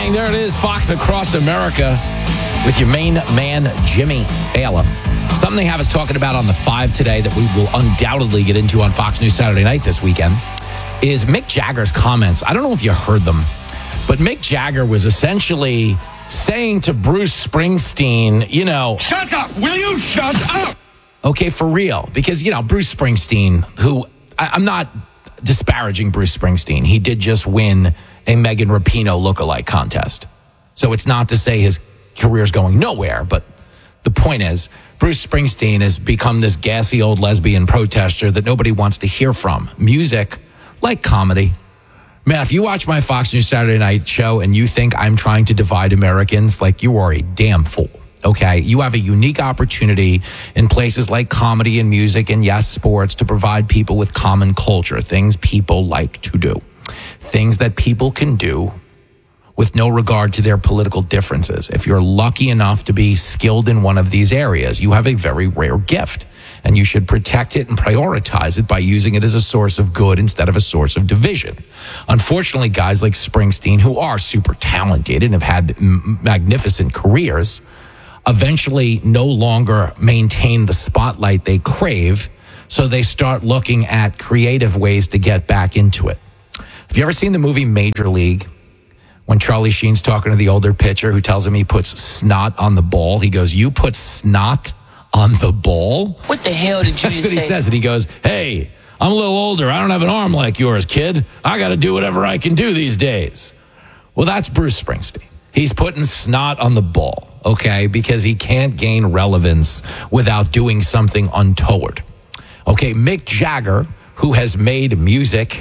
morning. There it is, Fox Across America with your main man, Jimmy Ayala. Something they have us talking about on the 5 today that we will undoubtedly get into on Fox News Saturday night this weekend is Mick Jagger's comments. I don't know if you heard them, but Mick Jagger was essentially saying to Bruce Springsteen, Shut up! Will you shut up? Okay, for real. Because, Bruce Springsteen, who I'm not disparaging Bruce Springsteen. He did just win a Megan Rapinoe lookalike contest. So it's not to say his career's going nowhere, but the point is, Bruce Springsteen has become this gassy old lesbian protester that nobody wants to hear from. Music, like comedy. Man, if you watch my Fox News Saturday night show and you think I'm trying to divide Americans, you are a damn fool. Okay, you have a unique opportunity in places like comedy and music and, yes, sports to provide people with common culture, things people like to do, things that people can do with no regard to their political differences. If you're lucky enough to be skilled in one of these areas, you have a very rare gift, and you should protect it and prioritize it by using it as a source of good instead of a source of division. Unfortunately, guys like Springsteen, who are super talented and have had magnificent careers, eventually no longer maintain the spotlight they crave, so they start looking at creative ways to get back into it. Have you ever seen the movie Major League? When Charlie Sheen's talking to the older pitcher who tells him he puts snot on the ball, he goes, "You put snot on the ball?" What the hell did you That's what say? he says. And he goes, "Hey, I'm a little older. I don't have an arm like yours, kid. I got to do whatever I can do these days." Well, that's Bruce Springsteen. He's putting snot on the ball, okay, because he can't gain relevance without doing something untoward. Okay, Mick Jagger, who has made music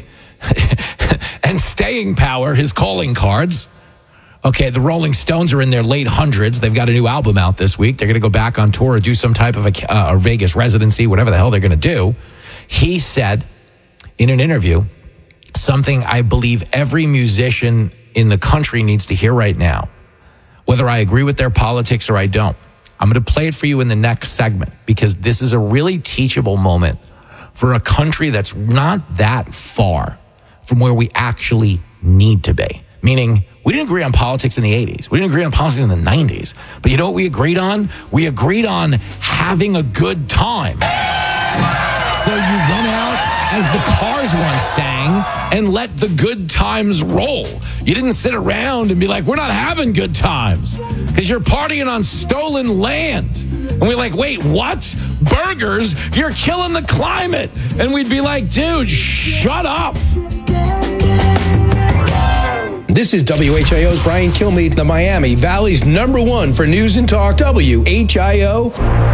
and staying power his calling cards. Okay, the Rolling Stones are in their late hundreds. They've got a new album out this week. They're going to go back on tour or do some type of a Vegas residency, whatever the hell they're going to do. He said in an interview something I believe every musician in the country needs to hear right now, whether I agree with their politics or I don't. I'm going to play it for you in the next segment because this is a really teachable moment for a country that's not that far from where we actually need to be. Meaning, we didn't agree on politics in the 80s. We didn't agree on politics in the 90s. But you know what we agreed on? We agreed on having a good time. So you went out, as the Cars once sang, and let the good times roll. You didn't sit around and be like, we're not having good times because you're partying on stolen land. And we're like, wait, what? Burgers? You're killing the climate. And we'd be like, dude, shut up. This is WHIO's Brian Kilmeade, the Miami Valley's #1 for news and talk, WHIO.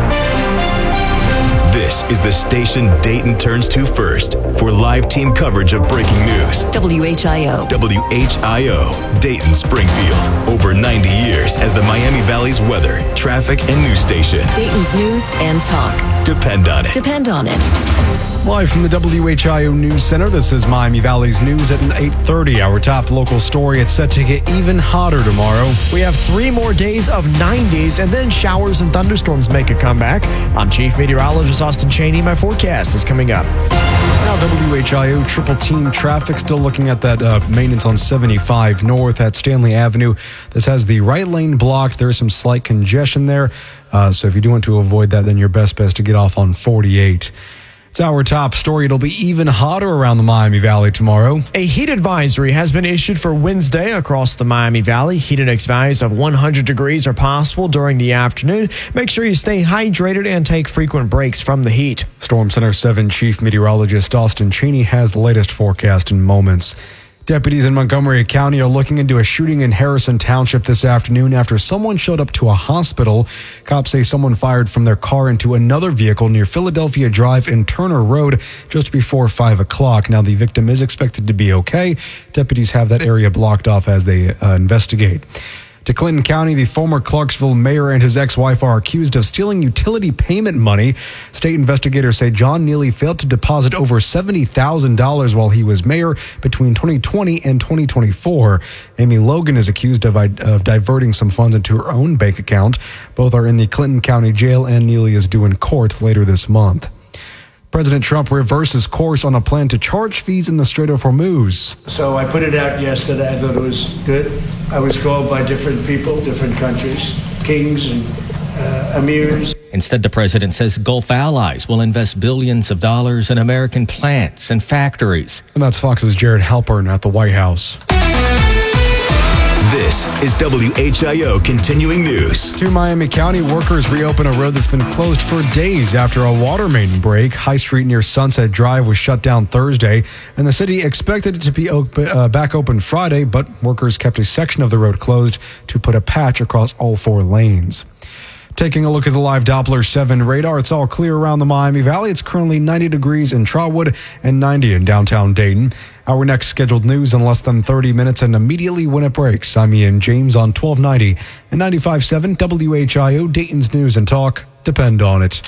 This is the station Dayton turns to first for live team coverage of breaking news. WHIO. WHIO, Dayton, Springfield. Over 90 years as the Miami Valley's weather, traffic, and news station. Dayton's news and talk. Depend on it. Depend on it. Live from the WHIO News Center, this is Miami Valley's news at 8:30. Our top local story, it's set to get even hotter tomorrow. We have 3 more days of 90s, and then showers and thunderstorms make a comeback. I'm Chief Meteorologist Austin Cheney. My forecast is coming up. Now WHIO triple team traffic, still looking at that maintenance on 75 North at Stanley Avenue. This has the right lane blocked. There is some slight congestion there. So if you do want to avoid that, then your best bet is to get off on 48. It's our top story. It'll be even hotter around the Miami Valley tomorrow. A heat advisory has been issued for Wednesday across the Miami Valley. Heat index values of 100 degrees are possible during the afternoon. Make sure you stay hydrated and take frequent breaks from the heat. Storm Center 7 Chief Meteorologist Austin Cheney has the latest forecast in moments. Deputies in Montgomery County are looking into a shooting in Harrison Township this afternoon after someone showed up to a hospital. Cops say someone fired from their car into another vehicle near Philadelphia Drive and Turner Road just before 5 o'clock. Now, the victim is expected to be okay. Deputies have that area blocked off as they investigate. To Clinton County, the former Clarksville mayor and his ex-wife are accused of stealing utility payment money. State investigators say John Neely failed to deposit over $70,000 while he was mayor between 2020 and 2024. Amy Logan is accused of diverting some funds into her own bank account. Both are in the Clinton County jail, and Neely is due in court later this month. President Trump reverses course on a plan to charge fees in the Strait of Hormuz. So I put it out yesterday. I thought it was good. I was called by different people, different countries, kings and emirs. Instead, the president says Gulf allies will invest billions of dollars in American plants and factories. And that's Fox's Jared Halpern at the White House. This is WHIO Continuing News. Two Miami County workers reopen a road that's been closed for days after a water main break. High Street near Sunset Drive was shut down Thursday, and the city expected it to be back open Friday, but workers kept a section of the road closed to put a patch across all 4 lanes. Taking a look at the live Doppler 7 radar, it's all clear around the Miami Valley. It's currently 90 degrees in Trotwood and 90 in downtown Dayton. Our next scheduled news in less than 30 minutes and immediately when it breaks. I'm Ian James on 1290 and 95.7 WHIO, Dayton's News and Talk. Depend on it.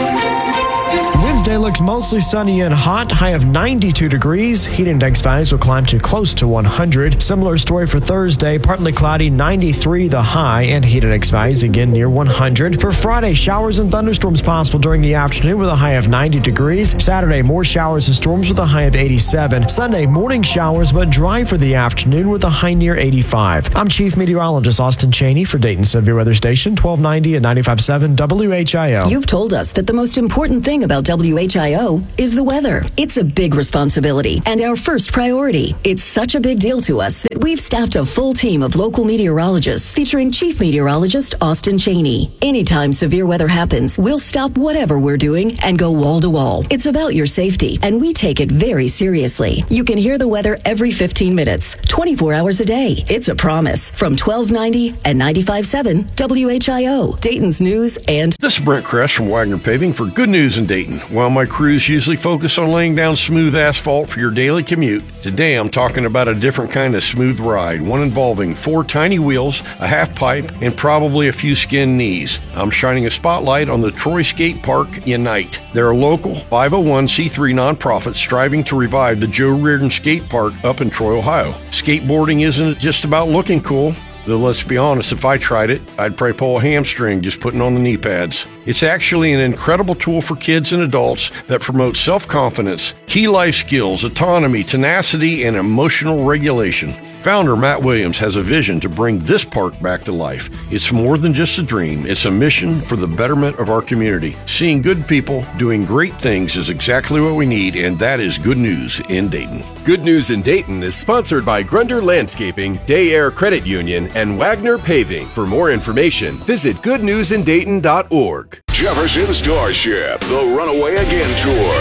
Wednesday looks mostly sunny and hot, high of 92 degrees. Heat index values will climb to close to 100. Similar story for Thursday, partly cloudy, 93 the high, and heat index values again near 100. For Friday, showers and thunderstorms possible during the afternoon with a high of 90 degrees. Saturday, more showers and storms with a high of 87. Sunday, morning showers but dry for the afternoon with a high near 85. I'm Chief Meteorologist Austin Cheney for Dayton Severe Weather Station, 1290 and 95.7 WHIO. You've told us that the most important thing about WHIO is the weather. It's a big responsibility and our first priority. It's such a big deal to us that we've staffed a full team of local meteorologists featuring Chief Meteorologist Austin Cheney. Anytime severe weather happens, we'll stop whatever we're doing and go wall to wall. It's about your safety, and we take it very seriously. You can hear the weather every 15 minutes, 24 hours a day. It's a promise. From 1290 and 95.7 WHIO, Dayton's News and... This is Brent Kress from Wagner Paving for Good News in Dayton. While my crews usually focus on laying down smooth asphalt for your daily commute, today I'm talking about a different kind of smooth ride, one involving 4 tiny wheels, a half pipe, and probably a few skinned knees. I'm shining a spotlight on the Troy Skate Park Unite. They're a local 501c3 nonprofit striving to revive the Joe Reardon Skate Park up in Troy, Ohio. Skateboarding isn't just about looking cool. Though let's be honest, if I tried it, I'd probably pull a hamstring just putting on the knee pads. It's actually an incredible tool for kids and adults that promotes self-confidence, key life skills, autonomy, tenacity, and emotional regulation. Founder Matt Williams has a vision to bring this park back to life. It's more than just a dream. It's a mission for the betterment of our community. Seeing good people doing great things is exactly what we need, and that is Good News in Dayton. Good News in Dayton is sponsored by Grunder Landscaping, Day Air Credit Union, and Wagner Paving. For more information, visit goodnewsindayton.org. Jefferson Starship, the Runaway Again Tour.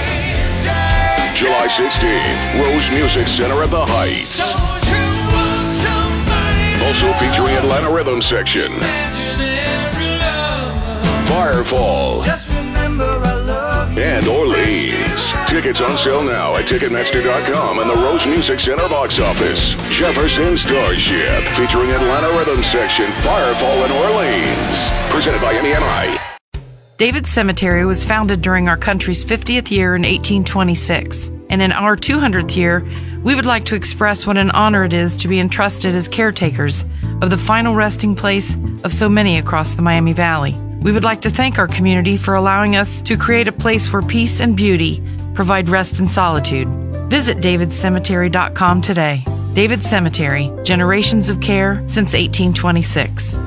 July 16th, Rose Music Center at the Heights. Also featuring Atlanta Rhythm Section, Firefall, and Orleans. Tickets on sale now at Ticketmaster.com and the Rose Music Center box office. Jefferson Starship, featuring Atlanta Rhythm Section, Firefall, and Orleans. Presented by MEMI. David Cemetery was founded during our country's 50th year in 1826. And in our 200th year, we would like to express what an honor it is to be entrusted as caretakers of the final resting place of so many across the Miami Valley. We would like to thank our community for allowing us to create a place where peace and beauty provide rest and solitude. Visit davidcemetery.com today. David Cemetery, generations of care since 1826.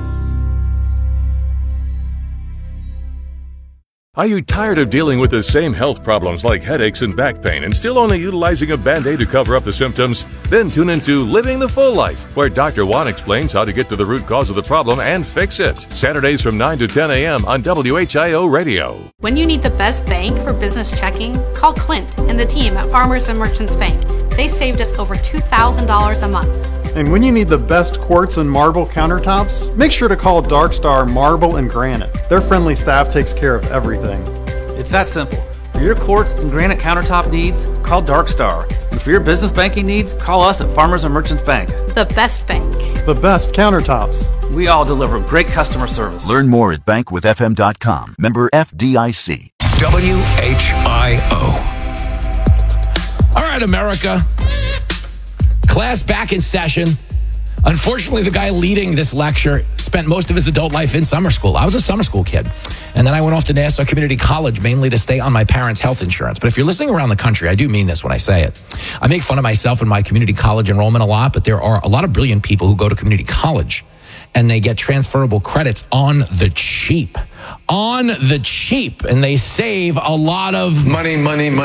Are you tired of dealing with the same health problems like headaches and back pain and still only utilizing a Band-Aid to cover up the symptoms? Then tune into Living the Full Life, where Dr. Juan explains how to get to the root cause of the problem and fix it. Saturdays from 9 to 10 a.m. on WHIO Radio. When you need the best bank for business checking, call Clint and the team at Farmers and Merchants Bank. They saved us over $2,000 a month. And when you need the best quartz and marble countertops, make sure to call Dark Star Marble and Granite. Their friendly staff takes care of everything. It's that simple. For your quartz and granite countertop needs, call Dark Star. And for your business banking needs, call us at Farmers and Merchants Bank. The best bank. The best countertops. We all deliver great customer service. Learn more at bankwithfm.com. Member FDIC. WHIO. All right, America. Class back in session. Unfortunately, the guy leading this lecture spent most of his adult life in summer school. I was a summer school kid. And then I went off to Nassau Community College, mainly to stay on my parents' health insurance. But if you're listening around the country, I do mean this when I say it. I make fun of myself and my community college enrollment a lot, but there are a lot of brilliant people who go to community college and they get transferable credits on the cheap. On the cheap. And they save a lot of money.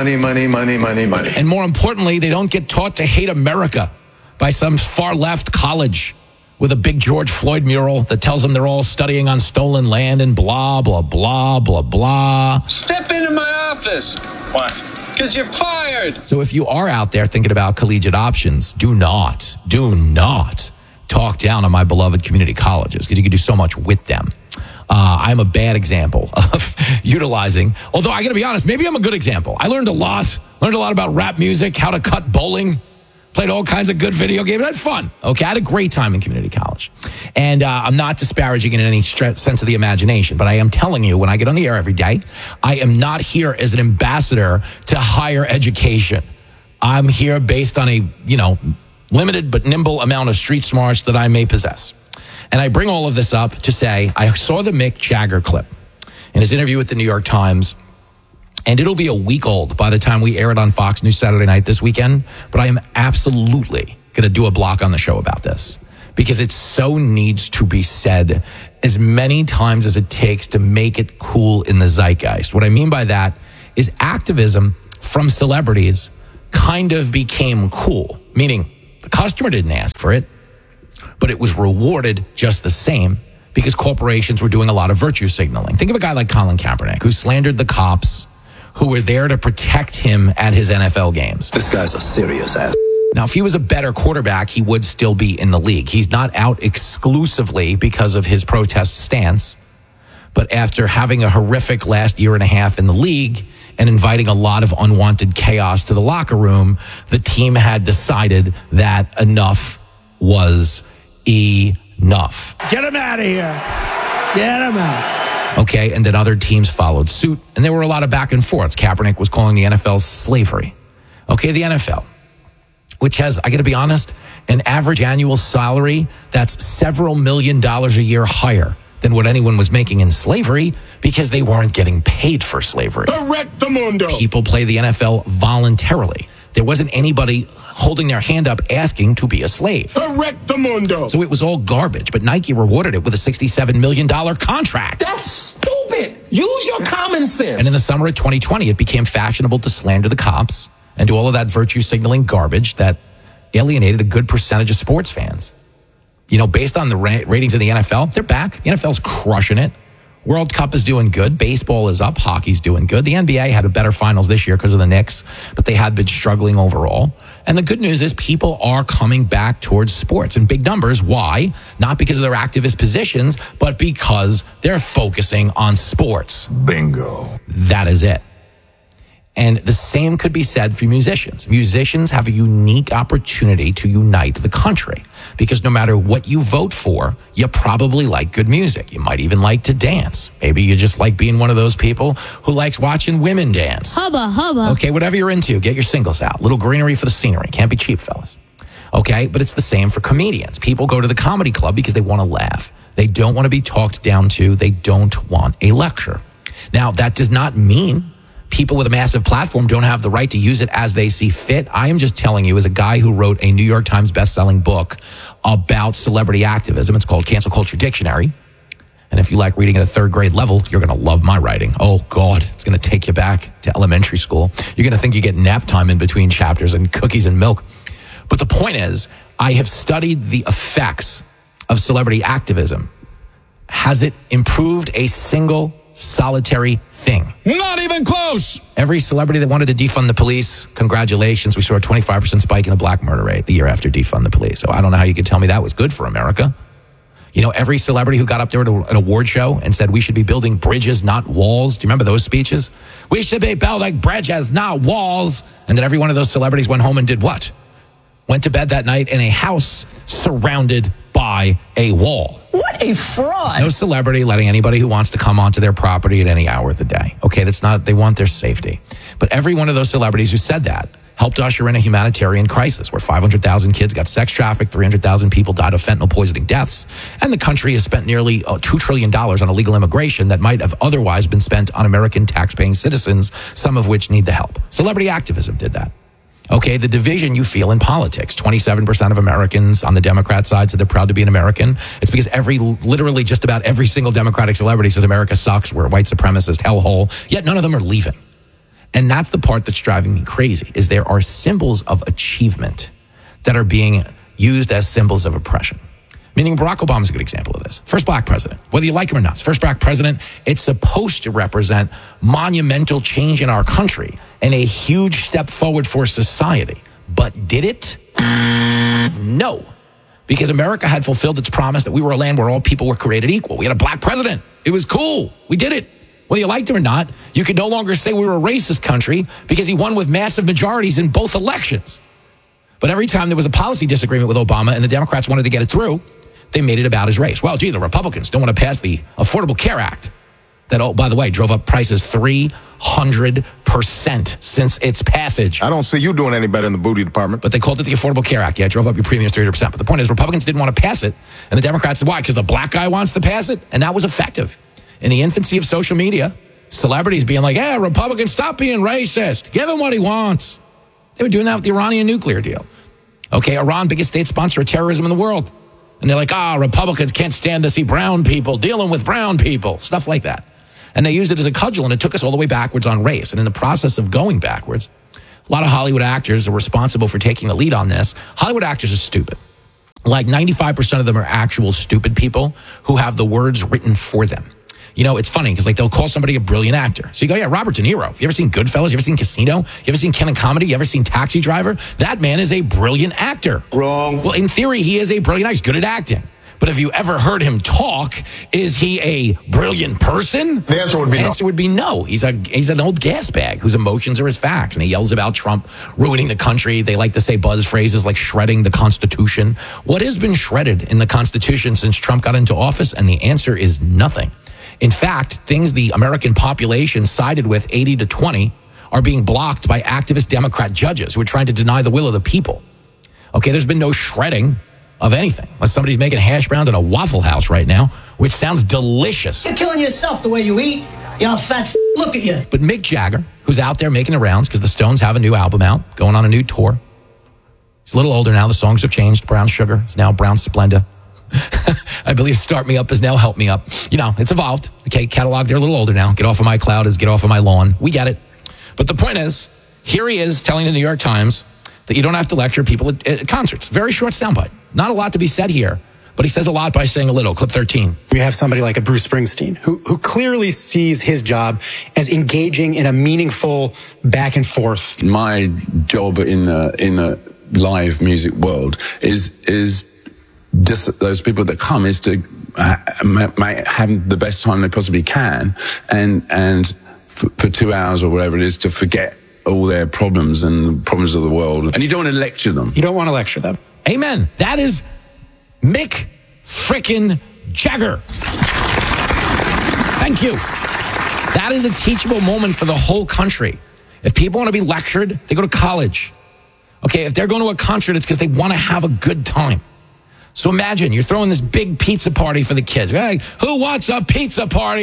And more importantly, they don't get taught to hate America by some far left college with a big George Floyd mural that tells them they're all studying on stolen land and blah, blah, blah, blah, blah. Step into my office. Why? Because you're fired. So if you are out there thinking about collegiate options, do not talk down on my beloved community colleges because you can do so much with them. I'm a bad example of utilizing, although I got to be honest, maybe I'm a good example. I learned a lot about rap music, how to cut bowling, played all kinds of good video games. That's fun. Okay, I had a great time in community college. And I'm not disparaging it in any sense of the imagination, but I am telling you, when I get on the air every day, I am not here as an ambassador to higher education. I'm here based on a, limited but nimble amount of street smarts that I may possess. And I bring all of this up to say, I saw the Mick Jagger clip in his interview with the New York Times, and it'll be a week old by the time we air it on Fox News Saturday night this weekend. But I am absolutely going to do a block on the show about this because it so needs to be said as many times as it takes to make it cool in the zeitgeist. What I mean by that is activism from celebrities kind of became cool, meaning the customer didn't ask for it, but it was rewarded just the same because corporations were doing a lot of virtue signaling. Think of a guy like Colin Kaepernick who slandered the cops who were there to protect him at his NFL games. This guy's a serious ass. Now, if he was a better quarterback, he would still be in the league. He's not out exclusively because of his protest stance, but after having a horrific last year and a half in the league and inviting a lot of unwanted chaos to the locker room, the team had decided that enough was enough. Get him out of here. Get him out. Okay, and then other teams followed suit, and there were a lot of back and forths. Kaepernick was calling the NFL slavery. Okay, the NFL, which has, I got to be honest, an average annual salary that's several $1 million a year higher than what anyone was making in slavery because they weren't getting paid for slavery. People play the NFL voluntarily. There wasn't anybody holding their hand up asking to be a slave. So it was all garbage, but Nike rewarded it with a $67 million contract. That's stupid. Use your common sense. And in the summer of 2020, it became fashionable to slander the cops and do all of that virtue signaling garbage that alienated a good percentage of sports fans. Based on the ratings of the NFL, they're back. The NFL's crushing it. World Cup is doing good. Baseball is up. Hockey's doing good. The NBA had a better finals this year because of the Knicks, but they had been struggling overall. And the good news is people are coming back towards sports in big numbers. Why? Not because of their activist positions, but because they're focusing on sports. Bingo. That is it. And the same could be said for musicians. Musicians have a unique opportunity to unite the country because no matter what you vote for, you probably like good music. You might even like to dance. Maybe you just like being one of those people who likes watching women dance. Hubba, hubba. Okay, whatever you're into, get your singles out. Little greenery for the scenery. Can't be cheap, fellas. Okay, but it's the same for comedians. People go to the comedy club because they want to laugh. They don't want to be talked down to. They don't want a lecture. Now, that does not mean people with a massive platform don't have the right to use it as they see fit. I am just telling you, as a guy who wrote a New York Times best-selling book about celebrity activism, it's called Cancel Culture Dictionary. And if you like reading at a third grade level, you're going to love my writing. Oh, God, it's going to take you back to elementary school. You're going to think you get nap time in between chapters and cookies and milk. But the point is, I have studied the effects of celebrity activism. Has it improved a single solitary thing? Not even close. Every celebrity that wanted to defund the police, congratulations. We saw a 25% spike in the black murder rate the year after defund the police. So I don't know how you could tell me that was good for America. Every celebrity who got up there at an award show and said we should be building bridges, not walls. Do you remember those speeches? We should be building bridges, not walls. And then every one of those celebrities went home and did what? Went to bed that night in a house surrounded by a wall. What a fraud. There's no celebrity letting anybody who wants to come onto their property at any hour of the day. Okay, that's not, they want their safety. But every one of those celebrities who said that helped usher in a humanitarian crisis where 500,000 kids got sex trafficked, 300,000 people died of fentanyl poisoning deaths, and the country has spent nearly $2 trillion on illegal immigration that might have otherwise been spent on American tax-paying citizens, some of which need the help. Celebrity activism did that. Okay, the division you feel in politics. 27% of Americans on the Democrat side said they're proud to be an American. It's because literally just about every single Democratic celebrity says America sucks, we're a white supremacist hellhole, yet none of them are leaving. And that's the part that's driving me crazy, is there are symbols of achievement that are being used as symbols of oppression. Meaning Barack Obama is a good example of this. First black president, whether you like him or not, first black president, it's supposed to represent monumental change in our country and a huge step forward for society. But did it? No. Because America had fulfilled its promise that we were a land where all people were created equal. We had a black president. It was cool. We did it. Whether you liked him or not, you could no longer say we were a racist country because he won with massive majorities in both elections. But every time there was a policy disagreement with Obama and the Democrats wanted to get it through, they made it about his race. Well, gee, the Republicans don't want to pass the Affordable Care Act that, oh, by the way, drove up prices 300% since its passage. I don't see you doing any better in the booty department. But they called it the Affordable Care Act. Yeah, it drove up your premiums 300%. But the point is, Republicans didn't want to pass it, and the Democrats said, why? Because the black guy wants to pass it? And that was effective. In the infancy of social media, celebrities being like, hey, Republicans, stop being racist. Give him what he wants. They were doing that with the Iranian nuclear deal. Okay, Iran, biggest state sponsor of terrorism in the world. And they're like, Republicans can't stand to see brown people dealing with brown people, stuff like that. And they used it as a cudgel, and it took us all the way backwards on race. And in the process of going backwards, a lot of Hollywood actors are responsible for taking the lead on this. Hollywood actors are stupid. Like 95% of them are actual stupid people who have the words written for them. You know, it's funny because they'll call somebody a brilliant actor. So you go, yeah, Robert De Niro. Have you ever seen Goodfellas? You ever seen Casino? You ever seen Ken and Comedy? You ever seen Taxi Driver? That man is a brilliant actor. Wrong. Well, in theory, he is a brilliant actor. He's good at acting. But have you ever heard him talk? Is he a brilliant person? The answer would be no. The answer would be no. He's an old gas bag whose emotions are his facts. And he yells about Trump ruining the country. They like to say buzz phrases like shredding the Constitution. What has been shredded in the Constitution since Trump got into office? And the answer is nothing. In fact, things the American population sided with 80-20 are being blocked by activist Democrat judges who are trying to deny the will of the people. Okay, there's been no shredding of anything, unless somebody's making hash browns in a Waffle House right now, which sounds delicious. You're killing yourself the way you eat. You're fat. Look at you. But Mick Jagger, who's out there making the rounds because the Stones have a new album out, going on a new tour. He's a little older now. The songs have changed. Brown Sugar is now Brown Splenda. I believe Start Me Up is now Help Me Up. You know, it's evolved. Okay, catalog, they're a little older now. Get Off of My Cloud is Get Off of My Lawn. We get it. But the point is, here he is telling the New York Times that you don't have to lecture people at concerts. Very short soundbite. Not a lot to be said here, but he says a lot by saying a little. Clip 13. We have somebody like a Bruce Springsteen who clearly sees his job as engaging in a meaningful back and forth. My job in the live music world is just those people that come is to have the best time they possibly can, and for 2 hours or whatever it is, to forget all their problems and the problems of the world. And you don't want to lecture them. You don't want to lecture them. Amen. That is Mick frickin' Jagger. Thank you. That is a teachable moment for the whole country. If people want to be lectured, they go to college. Okay, if they're going to a concert, it's because they want to have a good time. So imagine you're throwing this big pizza party for the kids. Hey, who wants a pizza party?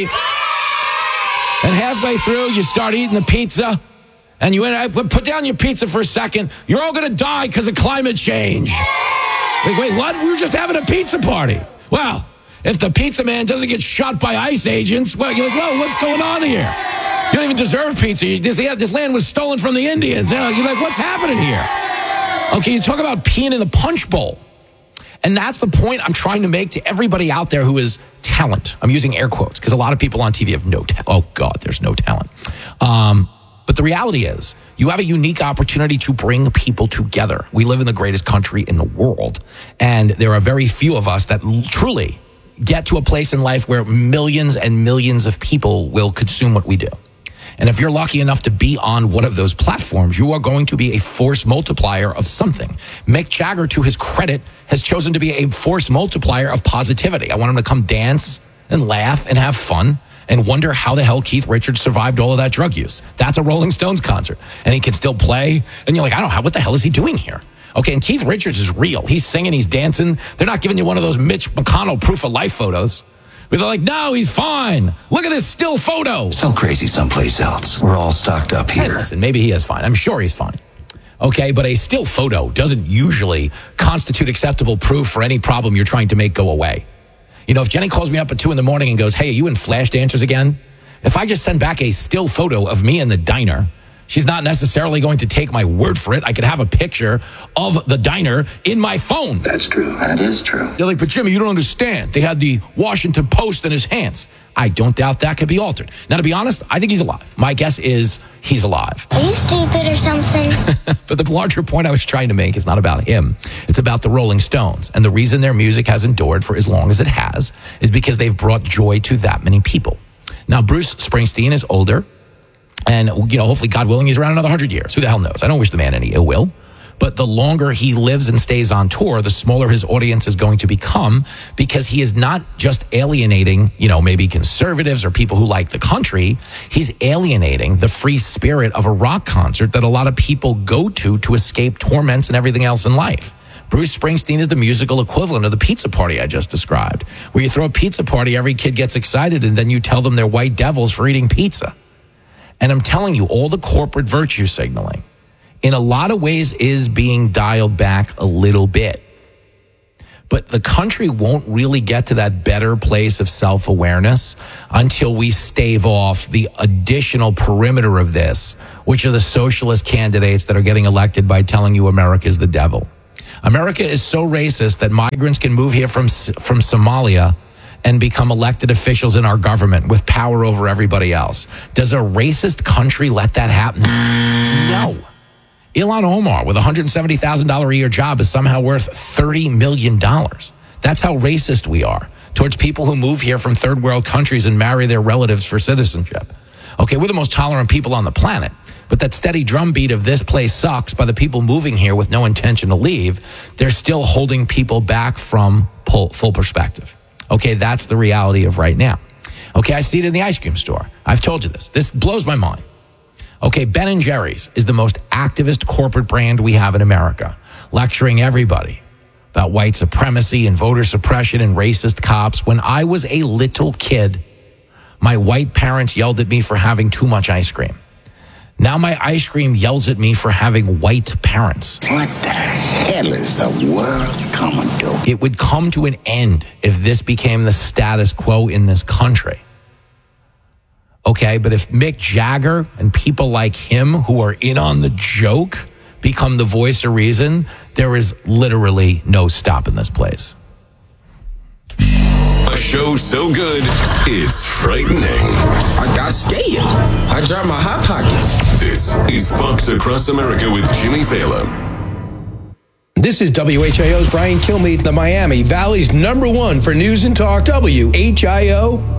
And halfway through, you start eating the pizza, and you put down your pizza for a second. You're all going to die because of climate change. Wait, what? We were just having a pizza party. Well, if the pizza man doesn't get shot by ICE agents, well, you're like, whoa, what's going on here? You don't even deserve pizza. This land was stolen from the Indians. You're like, what's happening here? Okay, you talk about peeing in the punch bowl. And that's the point I'm trying to make to everybody out there who is talent. I'm using air quotes because a lot of people on TV have no talent. Oh, God, there's no talent. But the reality is you have a unique opportunity to bring people together. We live in the greatest country in the world. And there are very few of us that truly get to a place in life where millions and millions of people will consume what we do. And if you're lucky enough to be on one of those platforms, you are going to be a force multiplier of something. Mick Jagger, to his credit, has chosen to be a force multiplier of positivity. I want him to come dance and laugh and have fun and wonder how the hell Keith Richards survived all of that drug use. That's a Rolling Stones concert, and he can still play. And you're like, I don't know, what the hell is he doing here? Okay, and Keith Richards is real. He's singing, he's dancing. They're not giving you one of those Mitch McConnell proof of life photos. But they're like, no, he's fine. Look at this still photo. Still crazy someplace else. We're all stocked up here. Hey, listen, maybe he is fine. I'm sure he's fine. Okay, but a still photo doesn't usually constitute acceptable proof for any problem you're trying to make go away. You know, if Jenny calls me up at 2 a.m. and goes, hey, are you in Flash Dancers again? If I just send back a still photo of me in the diner, she's not necessarily going to take my word for it. I could have a picture of the diner in my phone. That's true. That is true. You're like, but Jimmy, you don't understand. They had the Washington Post in his hands. I don't doubt that could be altered. Now, to be honest, I think he's alive. My guess is he's alive. Are you stupid or something? But the larger point I was trying to make is not about him. It's about the Rolling Stones. And the reason their music has endured for as long as it has is because they've brought joy to that many people. Now, Bruce Springsteen is older. And, you know, hopefully, God willing, he's around another 100 years. Who the hell knows? I don't wish the man any ill will. But the longer he lives and stays on tour, the smaller his audience is going to become, because he is not just alienating, you know, maybe conservatives or people who like the country. He's alienating the free spirit of a rock concert that a lot of people go to escape torments and everything else in life. Bruce Springsteen is the musical equivalent of the pizza party I just described, where you throw a pizza party, every kid gets excited, and then you tell them they're white devils for eating pizza. And I'm telling you, all the corporate virtue signaling, in a lot of ways, is being dialed back a little bit. But the country won't really get to that better place of self-awareness until we stave off the additional perimeter of this, which are the socialist candidates that are getting elected by telling you America's the devil. America is so racist that migrants can move here from Somalia and become elected officials in our government with power over everybody else. Does a racist country let that happen? No. Ilhan Omar with a $170,000 a year job is somehow worth $30 million. That's how racist we are towards people who move here from third world countries and marry their relatives for citizenship. Okay, we're the most tolerant people on the planet, but that steady drumbeat of this place sucks by the people moving here with no intention to leave, they're still holding people back from full perspective. Okay, that's the reality of right now. Okay, I see it in the ice cream store. I've told you this. This blows my mind. Okay, Ben & Jerry's is the most activist corporate brand we have in America, lecturing everybody about white supremacy and voter suppression and racist cops. When I was a little kid, my white parents yelled at me for having too much ice cream. Now my ice cream yells at me for having white parents. What the hell is the world coming to? It would come to an end if this became the status quo in this country. Okay, but if Mick Jagger and people like him who are in on the joke become the voice of reason, there is literally no stopping this place. A show so good, it's frightening. I got scared. I dropped my hot pocket. This is Fox Across America with Jimmy Fallon. This is WHIO's Brian Kilmeade, the Miami Valley's #1 for news and talk, WHIO.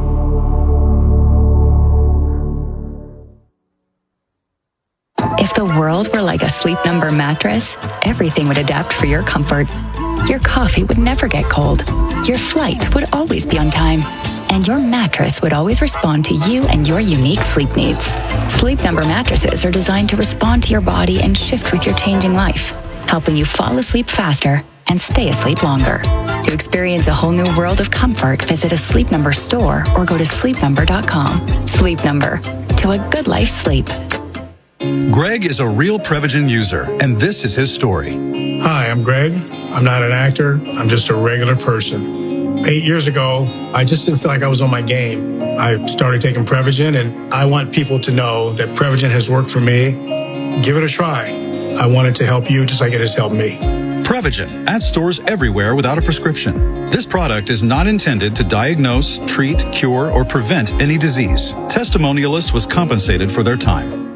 If the world were like a Sleep Number mattress, everything would adapt for your comfort. Your coffee would never get cold. Your flight would always be on time. And your mattress would always respond to you and your unique sleep needs. Sleep Number mattresses are designed to respond to your body and shift with your changing life, helping you fall asleep faster and stay asleep longer. To experience a whole new world of comfort, visit a Sleep Number store or go to sleepnumber.com. Sleep Number. To a good life sleep. Greg is a real Prevagen user, and this is his story. Hi, I'm Greg. I'm not an actor. I'm just a regular person. 8 years ago, I just didn't feel like I was on my game. I started taking Prevagen, and I want people to know that Prevagen has worked for me. Give it a try. I want it to help you just like it has helped me. Prevagen, at stores everywhere without a prescription. This product is not intended to diagnose, treat, cure, or prevent any disease. Testimonialist was compensated for their time.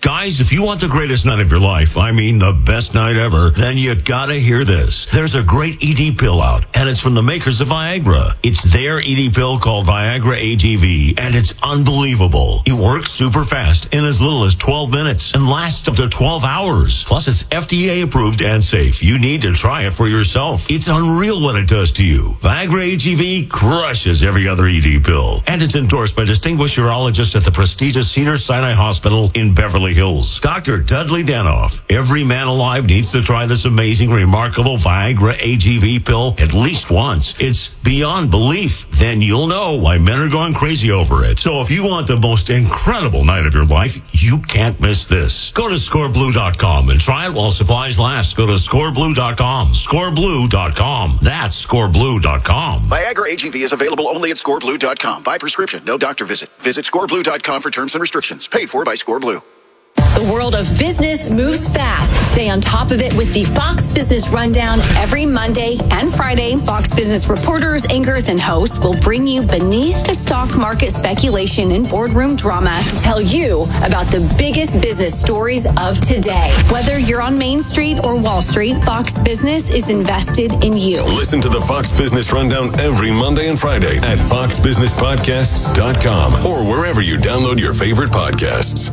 Guys, if you want the greatest night of your life, I mean the best night ever, then you gotta hear this. There's a great ED pill out, and it's from the makers of Viagra. It's their ED pill called Viagra AGV, and it's unbelievable. It works super fast in as little as 12 minutes and lasts up to 12 hours. Plus, it's FDA approved and safe. You need to try it for yourself. It's unreal what it does to you. Viagra AGV crushes every other ED pill, and it's endorsed by distinguished urologists at the prestigious Cedars-Sinai Hospital in Beverly Hills. Dr. Dudley Danoff. Every man alive needs to try this amazing, remarkable Viagra AGV pill at least once. It's beyond belief. Then you'll know why men are going crazy over it. So if you want the most incredible night of your life, you can't miss this. Go to scoreblue.com and try it while supplies last. Go to scoreblue.com. Scoreblue.com. That's scoreblue.com. Viagra AGV is available only at scoreblue.com. By prescription, no doctor visit. Visit scoreblue.com for terms and restrictions. Paid for by ScoreBlue. The world of business moves fast. Stay on top of it with the Fox Business Rundown every Monday and Friday. Fox Business reporters, anchors, and hosts will bring you beneath the stock market speculation and boardroom drama to tell you about the biggest business stories of today. Whether you're on Main Street or Wall Street, Fox Business is invested in you. Listen to the Fox Business Rundown every Monday and Friday at foxbusinesspodcasts.com or wherever you download your favorite podcasts.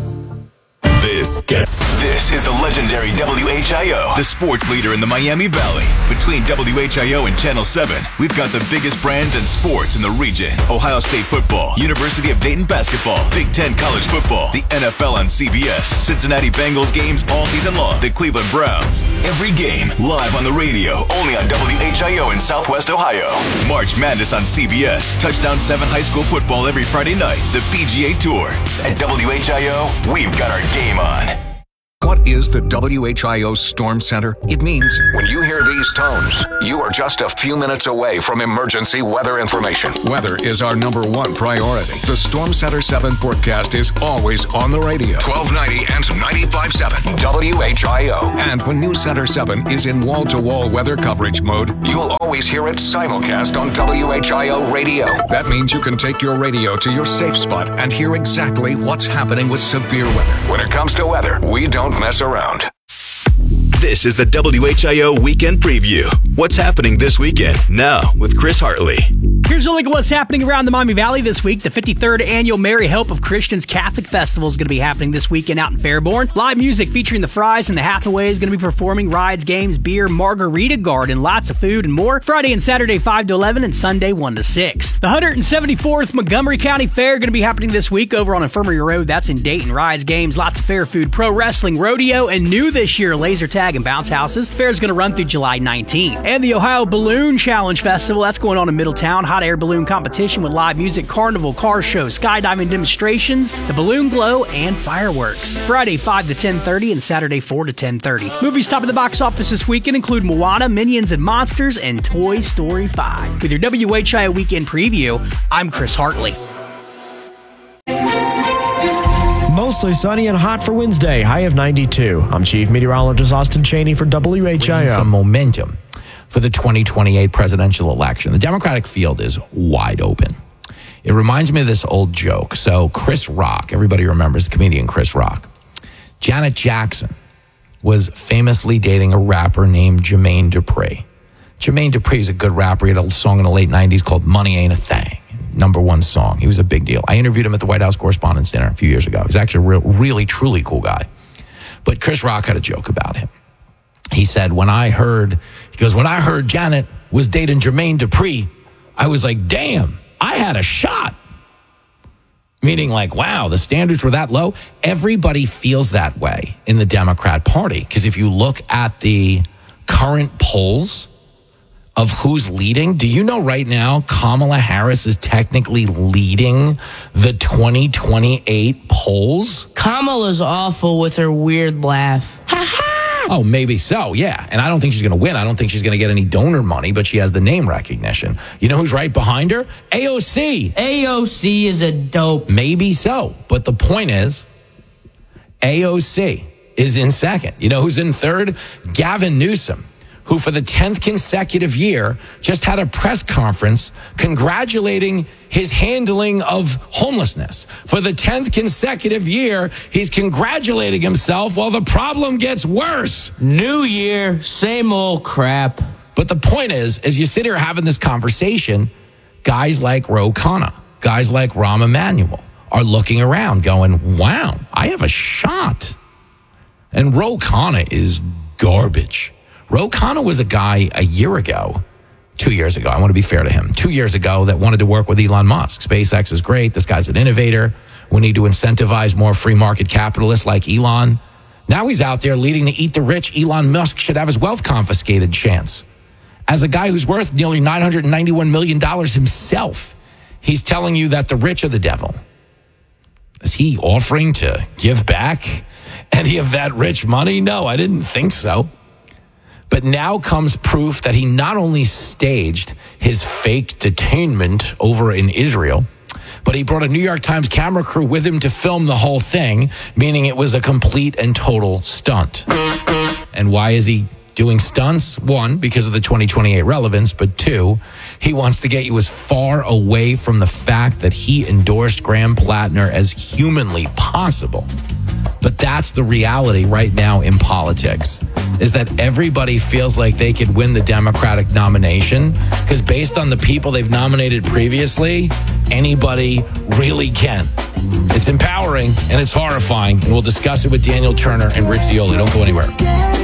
This is the legendary WHIO, the sports leader in the Miami Valley. Between WHIO and Channel 7, we've got the biggest brands and sports in the region. Ohio State football, University of Dayton basketball, Big Ten college football, the NFL on CBS, Cincinnati Bengals games all season long, the Cleveland Browns. Every game live on the radio, only on WHIO in Southwest Ohio. March Madness on CBS, Touchdown 7 high school football every Friday night, the PGA Tour. At WHIO, we've got our game on. What is the WHIO Storm Center? It means when you hear these tones, you are just a few minutes away from emergency weather information. Weather is our number one priority. The Storm Center 7 forecast is always on the radio. 1290 and 95.7 WHIO. And when News Center 7 is in wall-to-wall weather coverage mode, you'll always hear it simulcast on WHIO radio. That means you can take your radio to your safe spot and hear exactly what's happening with severe weather. When it comes to weather, we don't mess around. This is the WHIO Weekend Preview. What's happening this weekend? Now with Chris Hartley. Here's a look at what's happening around the Miami Valley this week. The 53rd Annual Merry Help of Christians Catholic Festival is going to be happening this weekend out in Fairborn. Live music featuring the Fries and the Hathaway is going to be performing. Rides, games, beer, margarita garden, lots of food and more. Friday and Saturday 5 to 11 and Sunday 1 to 6. The 174th Montgomery County Fair going to be happening this week over on Infirmary Road. That's in Dayton. Rides, games, lots of fair food, pro wrestling, rodeo, and new this year, laser tag and bounce houses. Fair is going to run through July 19th. And the Ohio Balloon Challenge Festival, that's going on in Middletown. Hot air balloon competition with live music, carnival, car show, skydiving demonstrations, the balloon glow, and fireworks. Friday 5 to 10:30 and Saturday 4 to 10:30. Movies top of the box office this weekend include Moana, Minions and Monsters, and Toy Story 5. With your WHIO Weekend Preview, I'm Chris Hartley. Mostly sunny and hot for Wednesday, high of 92. I'm Chief Meteorologist Austin Chaney for WHIO. Some momentum for the 2028 presidential election. The Democratic field is wide open. It reminds me of this old joke. So Chris Rock, everybody remembers the comedian Chris Rock. Janet Jackson was famously dating a rapper named Jermaine Dupri. Jermaine Dupri is a good rapper. He had a song in the late 90s called Money Ain't a Thing. #1 song. He was a big deal. I interviewed him at the White House Correspondents' Dinner a few years ago. He's actually a really, truly cool guy. But Chris Rock had a joke about him. He said, when I heard Janet was dating Jermaine Dupri, I was like, damn, I had a shot. Meaning like, wow, the standards were that low. Everybody feels that way in the Democrat Party. Because if you look at the current polls of who's leading, do you know right now Kamala Harris is technically leading the 2028 polls? Kamala's awful with her weird laugh. Oh, maybe so, yeah. And I don't think she's going to win. I don't think she's going to get any donor money, but she has the name recognition. You know who's right behind her? AOC. AOC is a dope. Maybe so. But the point is, AOC is in second. You know who's in third? Gavin Newsom, who for the 10th consecutive year just had a press conference congratulating his handling of homelessness. For the 10th consecutive year, he's congratulating himself while the problem gets worse. New year, same old crap. But the point is, as you sit here having this conversation, guys like Ro Khanna, guys like Rahm Emanuel are looking around going, wow, I have a shot. And Ro Khanna is garbage. Ro Khanna was a guy a year ago, 2 years ago, I want to be fair to him, 2 years ago that wanted to work with Elon Musk. SpaceX is great. This guy's an innovator. We need to incentivize more free market capitalists like Elon. Now he's out there leading the Eat the Rich. Elon Musk should have his wealth confiscated chance. As a guy who's worth nearly $991 million himself, he's telling you that the rich are the devil. Is he offering to give back any of that rich money? No, I didn't think so. But now comes proof that he not only staged his fake detainment over in Israel, but he brought a New York Times camera crew with him to film the whole thing, meaning it was a complete and total stunt. And why is he doing stunts? One, because of the 2028 relevance, but two, he wants to get you as far away from the fact that he endorsed Graham Plattner as humanly possible. But that's the reality right now in politics, is that everybody feels like they could win the Democratic nomination because based on the people they've nominated previously, anybody really can. It's empowering and it's horrifying, and we'll discuss it with Daniel Turner and Rich Zeoli. Don't go anywhere.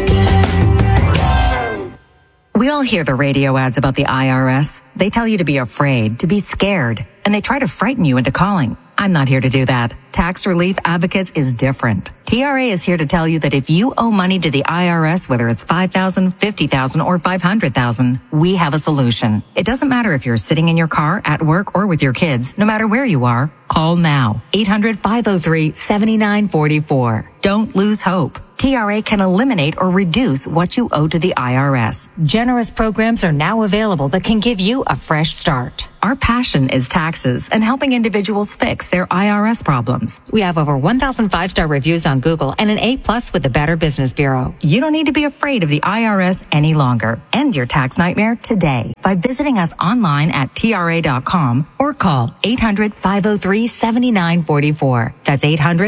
We all hear the radio ads about the IRS. They tell you to be afraid, to be scared, and they try to frighten you into calling. I'm not here to do that. Tax Relief Advocates is different. TRA is here to tell you that if you owe money to the IRS, whether it's $5,000, $50,000, or $500,000, we have a solution. It doesn't matter if you're sitting in your car, at work, or with your kids. No matter where you are, call now. 800-503-7944. Don't lose hope. TRA can eliminate or reduce what you owe to the IRS. Generous programs are now available that can give you a fresh start. Our passion is taxes and helping individuals fix their IRS problems. We have over 1,000 5-star reviews on Google and an A+ with the Better Business Bureau. You don't need to be afraid of the IRS any longer. End your tax nightmare today by visiting us online at TRA.com or call 800-503-7944. That's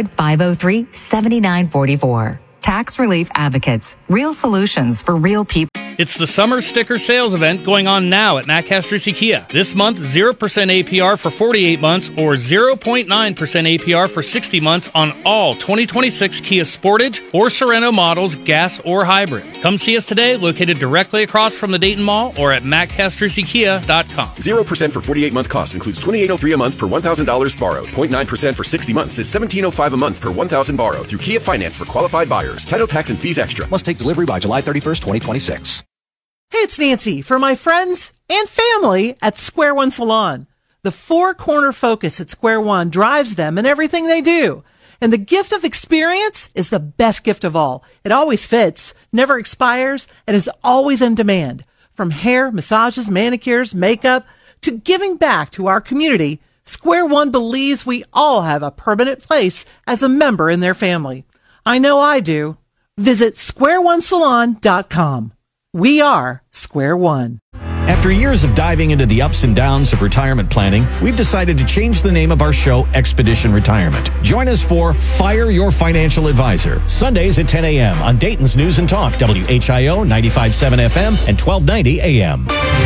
800-503-7944. Tax Relief Advocates. Real solutions for real people. It's the summer sticker sales event going on now at Matt Castries Kia. This month, 0% APR for 48 months or 0.9% APR for 60 months on all 2026 Kia Sportage or Sorento models, gas or hybrid. Come see us today, located directly across from the Dayton Mall or at mattcastriesikia.com. 0% for 48-month cost includes $2,803 a month per $1,000 borrowed. 0.9% for 60 months is $1,705 a month per $1,000 borrowed through Kia Finance for qualified buyers. Title, tax, and fees extra. Must take delivery by July 31st, 2026. Hey, it's Nancy for my friends and family at Square One Salon. The four-corner focus at Square One drives them in everything they do. And the gift of experience is the best gift of all. It always fits, never expires, and is always in demand. From hair, massages, manicures, makeup, to giving back to our community, Square One believes we all have a permanent place as a member in their family. I know I do. Visit squareonesalon.com. We are Square One. After years of diving into the ups and downs of retirement planning, we've decided to change the name of our show, Expedition Retirement. Join us for Fire Your Financial Advisor, Sundays at 10 a.m. on Dayton's News and Talk, WHIO 95.7 FM and 1290 a.m.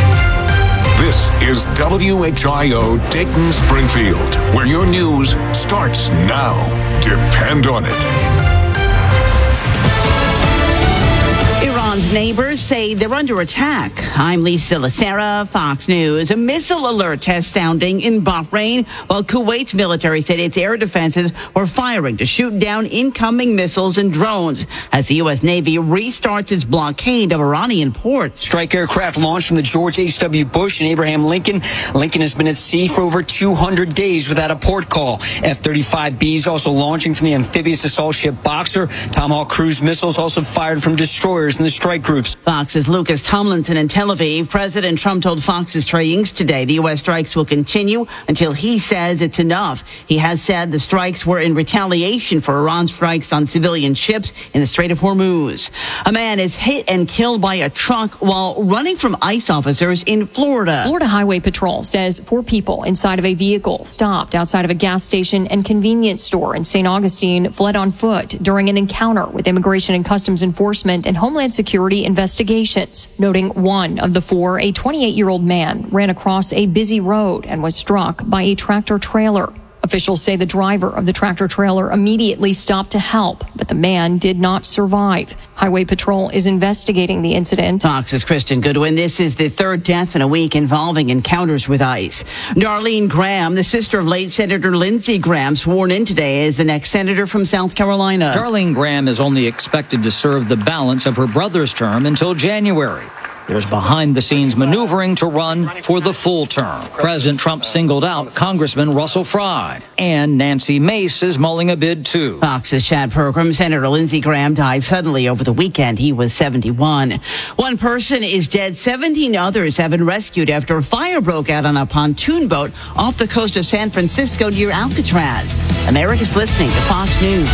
This is WHIO Dayton Springfield, where your news starts now. Depend on it. Iran's neighbors say they're under attack. I'm Lisa Lacera, Fox News. A missile alert test sounding in Bahrain, while Kuwait's military said its air defenses were firing to shoot down incoming missiles and drones as the U.S. Navy restarts its blockade of Iranian ports. Strike aircraft launched from the George H.W. Bush and Abraham Lincoln. Lincoln has been at sea for over 200 days without a port call. F-35Bs also launching from the amphibious assault ship Boxer. Tomahawk cruise missiles also fired from destroyers laborers and the strike groups. Fox's Lucas Tomlinson in Tel Aviv. President Trump told Fox's Trey Yingst today the U.S. strikes will continue until he says it's enough. He has said the strikes were in retaliation for Iran's strikes on civilian ships in the Strait of Hormuz. A man is hit and killed by a truck while running from ICE officers in Florida. Florida Highway Patrol says 4 people inside of a vehicle stopped outside of a gas station and convenience store in St. Augustine fled on foot during an encounter with Immigration and Customs Enforcement and Homeland Security investigations, noting one of the 4, a 28-year-old man, ran across a busy road and was struck by a tractor trailer. Officials say the driver of the tractor trailer immediately stopped to help, but the man did not survive. Highway Patrol is investigating the incident. Fox's Kristen Goodwin. This is the 3rd death in a week involving encounters with ICE. Darlene Graham, the sister of late Senator Lindsey Graham, sworn in today as the next senator from South Carolina. Darlene Graham is only expected to serve the balance of her brother's term until January. There's behind-the-scenes maneuvering to run for the full term. President Trump singled out Congressman Russell Fry, and Nancy Mace is mulling a bid, too. Fox's chat program, Senator Lindsey Graham died suddenly over the weekend. He was 71. One person is dead. 17 others have been rescued after a fire broke out on a pontoon boat off the coast of San Francisco near Alcatraz. America's listening to Fox News.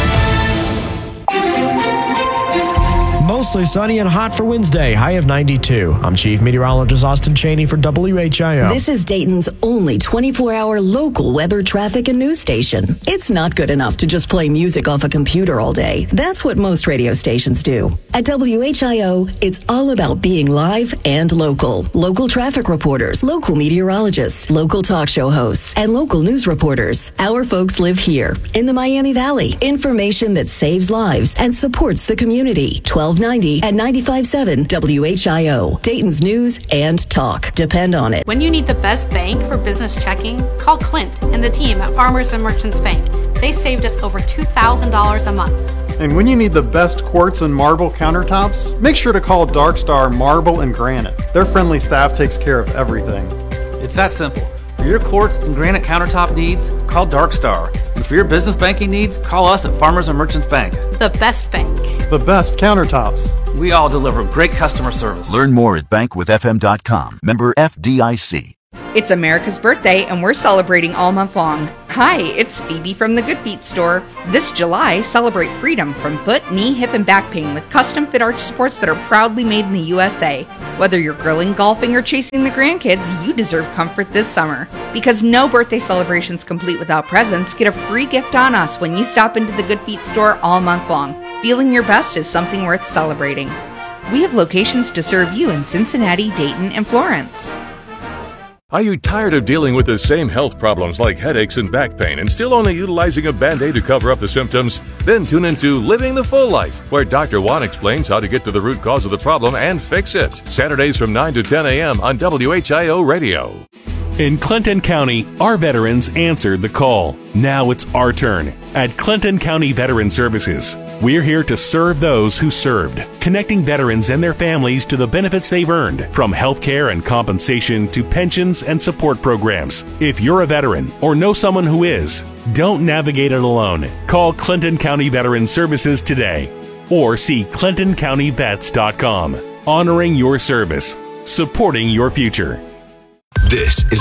Mostly sunny and hot for Wednesday, high of 92. I'm Chief Meteorologist Austin Cheney for WHIO. This is Dayton's only 24-hour local weather, traffic, and news station. It's not good enough to just play music off a computer all day. That's what most radio stations do. At WHIO, it's all about being live and local. Local traffic reporters, local meteorologists, local talk show hosts, and local news reporters. Our folks live here in the Miami Valley. Information that saves lives and supports the community. 1290 and 95.7 WHIO. Dayton's news and talk. Depend on it. When you need the best bank for business checking, call Clint and the team at Farmers and Merchants Bank. They saved us over $2,000 a month. And when you need the best quartz and marble countertops, make sure to call Dark Star Marble and Granite. Their friendly staff takes care of everything. It's that simple. For your quartz and granite countertop needs, call Dark Star. And for your business banking needs, call us at Farmers and Merchants Bank. The best bank. The best countertops. We all deliver great customer service. Learn more at bankwithfm.com. Member FDIC. It's America's birthday, and we're celebrating all month long. Hi, it's Phoebe from the Good Feet store. This July, celebrate freedom from foot, knee, hip, and back pain with custom fit arch supports that are proudly made in the USA. Whether you're grilling, golfing, or chasing the grandkids, you deserve comfort this summer. Because no birthday celebration's complete without presents, get a free gift on us when you stop into the Good Feet store all month long. Feeling your best is something worth celebrating. We have locations to serve you in Cincinnati, Dayton, and Florence. Are you tired of dealing with the same health problems like headaches and back pain and still only utilizing a Band-Aid to cover up the symptoms? Then tune into Living the Full Life, where Dr. Juan explains how to get to the root cause of the problem and fix it. Saturdays from 9 to 10 a.m. on WHIO Radio. In Clinton County, our veterans answered the call. Now it's our turn. At Clinton County Veteran Services, we're here to serve those who served, connecting veterans and their families to the benefits they've earned, from health care and compensation to pensions and support programs. If you're a veteran or know someone who is, don't navigate it alone. Call Clinton County Veteran Services today or see ClintonCountyVets.com. Honoring your service, supporting your future. This is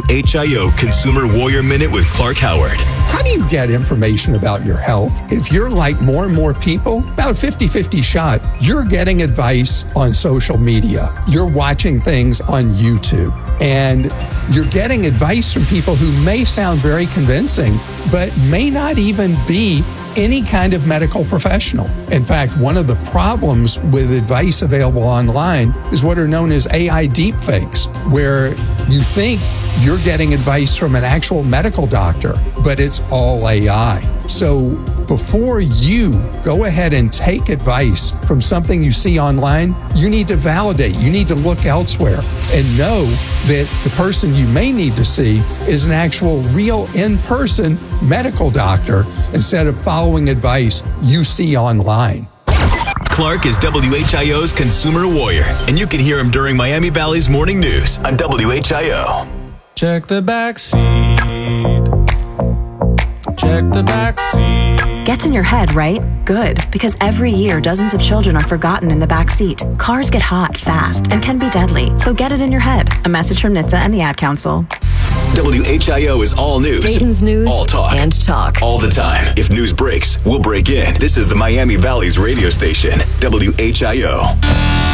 WHIO Consumer Warrior Minute with Clark Howard. How do you get information about your health? If you're like more and more people, about 50-50 shot, you're getting advice on social media. You're watching things on YouTube. And you're getting advice from people who may sound very convincing, but may not even be any kind of medical professional. In fact, one of the problems with advice available online is what are known as AI deepfakes, where you think you're getting advice from an actual medical doctor, but it's all AI. So before you go ahead and take advice from something you see online, you need to validate, you need to look elsewhere and know that the person you may need to see is an actual real in-person medical doctor instead of following advice you see online. Clark is WHIO's Consumer Warrior, and you can hear him during Miami Valley's Morning News on WHIO. Check the back seat. check the back seat. Gets in your head, right? Good, because every year dozens of children are forgotten in the back seat. Cars get hot fast and can be deadly, so get it in your head. A message from NHTSA and the Ad Council. WHIO is all news. Dayton's news all talk. And talk. All the time. If news breaks, we'll break in. This is the Miami Valley's radio station, WHIO.